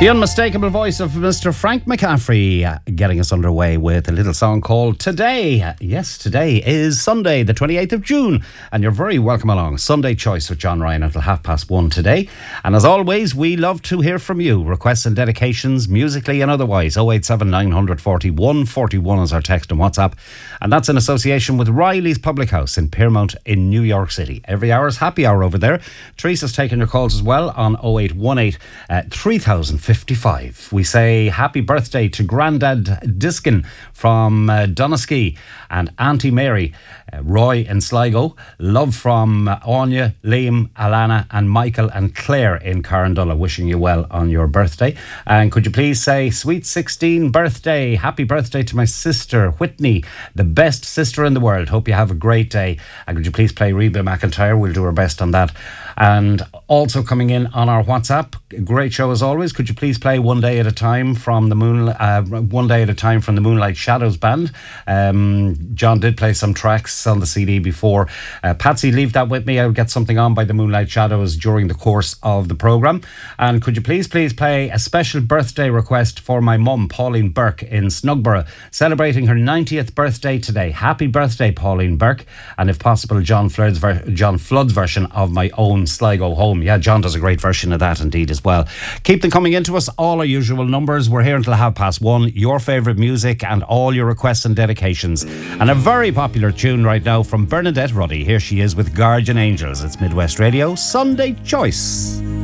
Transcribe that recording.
The unmistakable voice of Mr. Frank McCaffrey getting us underway with a little song called Today. Yes, today is Sunday, the 28th of June, and you're very welcome along. Sunday Choice with John Ryan until 1:30 today. And as always, we love to hear from you. Requests and dedications, musically and otherwise. 087 940 141 is our text and WhatsApp. And that's in association with Riley's Public House in Piermont in New York City. Every hour is happy hour over there. Teresa's taking your calls as well on 0818 3055. We say happy birthday to Grandad Diskin from Donaskey and Auntie Mary, Roy in Sligo. Love from Anya, Liam, Alana and Michael and Claire in Carandulla. Wishing you well on your birthday. And could you please say sweet 16 birthday, happy birthday to my sister Whitney, the best sister in the world. Hope you have a great day. And could you please play Reba McEntire? We'll do our best on that. And also coming in on our WhatsApp, great show as always. Could you please play One Day at a Time from the Moonlight Shadows Band? John did play some tracks on the CD before. Patsy, leave that with me. I'll get something on by the Moonlight Shadows during the course of the programme. And could you please play a special birthday request for my mum, Pauline Burke in Snugborough, celebrating her 90th birthday today. Happy birthday, Pauline Burke. And if possible, John Flood's version of My Own Sligo Home. Yeah, John does a great version of that indeed as well. Keep them coming into us, all our usual numbers. We're here until 1:30. Your favourite music and all your requests and dedications. And a very popular tune right now from Bernadette Ruddy. Here she is with Guardian Angels. It's Midwest Radio Sunday Choice.